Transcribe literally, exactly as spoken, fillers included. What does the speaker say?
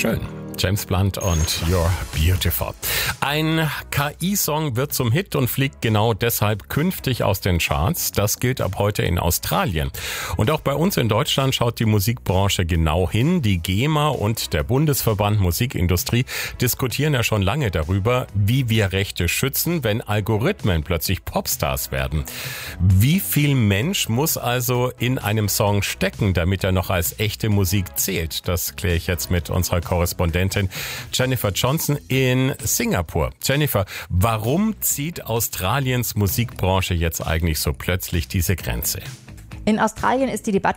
Schön. James Blunt und You're Beautiful. Ein K I-Song wird zum Hit und fliegt genau deshalb künftig aus den Charts. Das gilt ab heute in Australien. Und auch bei uns in Deutschland schaut die Musikbranche genau hin. Die GEMA und der Bundesverband Musikindustrie diskutieren ja schon lange darüber, wie wir Rechte schützen, wenn Algorithmen plötzlich Popstars werden. Wie viel Mensch muss also in einem Song stecken, damit er noch als echte Musik zählt? Das kläre ich jetzt mit unserer Korrespondentin Jennifer Johnson in Singapur. Jennifer, warum zieht Australiens Musikbranche jetzt eigentlich so plötzlich diese Grenze? In Australien ist die Debatte